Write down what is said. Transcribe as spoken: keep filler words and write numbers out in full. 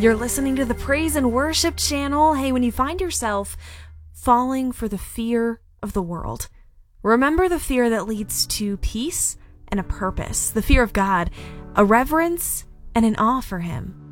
You're listening to the Praise and Worship channel. Hey, when you find yourself falling for the fear of the world, remember the fear that leads to peace and a purpose, the fear of God, a reverence and an awe for Him.